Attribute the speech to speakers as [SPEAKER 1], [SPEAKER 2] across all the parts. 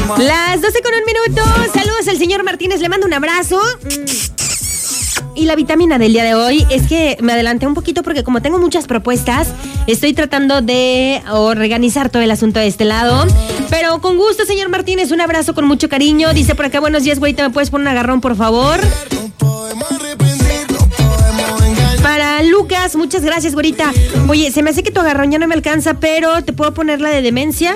[SPEAKER 1] Las 12:01. Saludos al señor Martínez, le mando un abrazo. Y la vitamina del día de hoy es que me adelanté un poquito porque como tengo muchas propuestas, estoy tratando de organizar todo el asunto de este lado. Pero con gusto, señor Martínez, un abrazo con mucho cariño. Dice por acá, buenos días, güerita, ¿me puedes poner un agarrón, por favor? Para Lucas, muchas gracias, güerita. Oye, se me hace que tu agarrón ya no me alcanza, pero ¿te puedo poner la de demencia?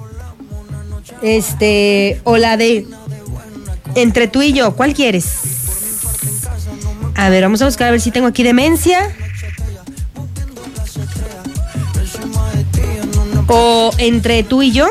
[SPEAKER 1] O la de entre tú y yo, ¿cuál quieres? A ver, vamos a buscar a ver si tengo aquí demencia. O entre tú y yo.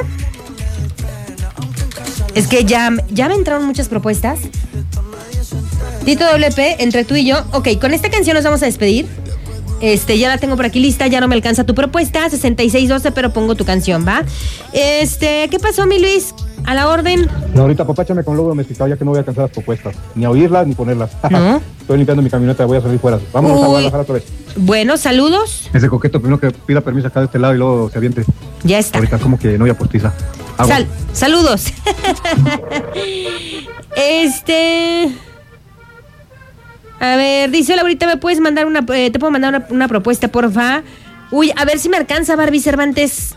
[SPEAKER 1] Es que ya me entraron muchas propuestas. Tito WP, entre tú y yo. Ok, con esta canción nos vamos a despedir. Ya la tengo por aquí lista, ya no me alcanza tu propuesta, 6612, pero pongo tu canción, ¿va? ¿Qué pasó, mi Luis? ¿A la orden?
[SPEAKER 2] No, ahorita papáchame con lobo domesticado, ya que no voy a alcanzar las propuestas, ni a oírlas ni ponerlas. ¿No? Estoy limpiando mi camioneta, voy a salir fuera. Vámonos a Guadalajara otra vez.
[SPEAKER 1] Bueno, saludos.
[SPEAKER 2] Ese coqueto primero que pida permiso acá de este lado y luego se aviente.
[SPEAKER 1] Ya está.
[SPEAKER 2] Ahorita como que novia postiza.
[SPEAKER 1] Saludos. A ver, dice Laurita, ¿me puedes mandar te puedo mandar una propuesta, porfa? Uy, a ver si me alcanza, Barbie Cervantes.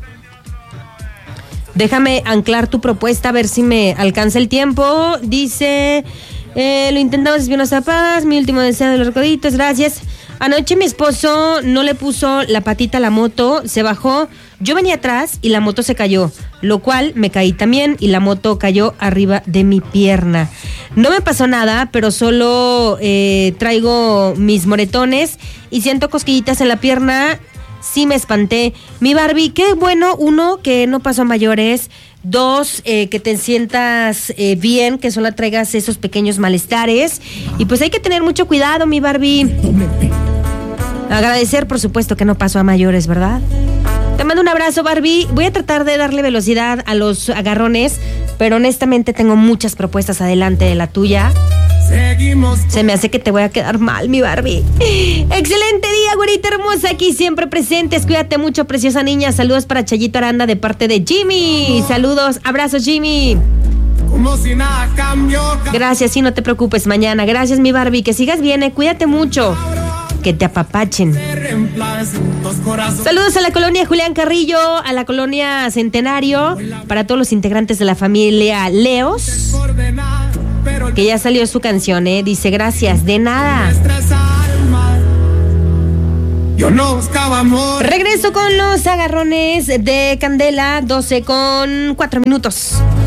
[SPEAKER 1] Déjame anclar tu propuesta, a ver si me alcanza el tiempo. Dice, lo intentamos Espinosa Paz, mi último deseo de los recoditos, gracias. Anoche mi esposo no le puso la patita a la moto, se bajó, yo venía atrás y la moto se cayó, lo cual me caí también y la moto cayó arriba de mi pierna. No me pasó nada, pero solo traigo mis moretones y siento cosquillitas en la pierna, sí me espanté. Mi Barbie, qué bueno, uno, que no pasó a mayores, dos, que te sientas bien, que solo traigas esos pequeños malestares y pues hay que tener mucho cuidado, mi Barbie. Agradecer, por supuesto, que no pasó a mayores, ¿verdad? Te mando un abrazo, Barbie. Voy a tratar de darle velocidad a los agarrones, pero honestamente tengo muchas propuestas adelante de la tuya. Se me hace que te voy a quedar mal, mi Barbie. Excelente día, güerita hermosa, aquí siempre presentes. Cuídate mucho, preciosa niña. Saludos para Chayito Aranda de parte de Jimmy. Saludos, abrazos, Jimmy. Como si nada cambió. Gracias, sí, no te preocupes mañana. Gracias, mi Barbie, que sigas bien, cuídate mucho. Que te apapachen. Saludos a la colonia Julián Carrillo, a la colonia Centenario, para todos los integrantes de la familia Leos, que ya salió su canción, dice gracias, de nada. Regreso con los agarrones de Candela, 12:04.